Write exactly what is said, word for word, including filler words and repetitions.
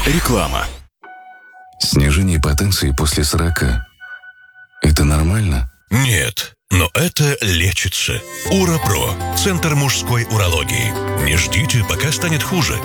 Реклама. Снижение потенции после сорока. Это нормально? Нет, но это лечится. Урапро. Центр мужской урологии. Не ждите, пока станет хуже.